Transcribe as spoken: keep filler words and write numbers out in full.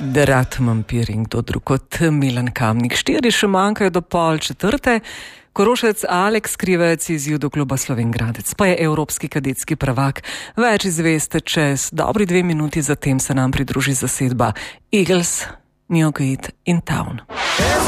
Drat Mampir in kdo drug kot Milan Kamnik. Štiri še manjkajo do pol četrte. Korošec Aleks Krivec iz Judokluba Slovenj Gradec pa je evropski kadetski prvak. Več izveste čez dobri dve minuti, zatem se nam pridruži zasedba Eagles, New Gate in Town.